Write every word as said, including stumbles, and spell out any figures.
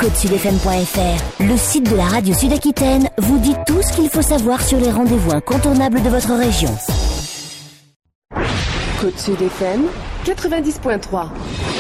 côte sud f m point f r, le site de la radio Sud-Aquitaine, vous dit tout ce qu'il faut savoir sur les rendez-vous incontournables de votre région. Côte Sud F M, quatre-vingt-dix point trois.